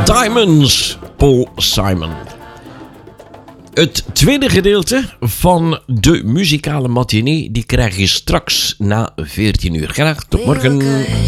Diamonds, Paul Simon. Het tweede gedeelte van de muzikale matinee die krijg je straks na 14 uur. Graag tot morgen.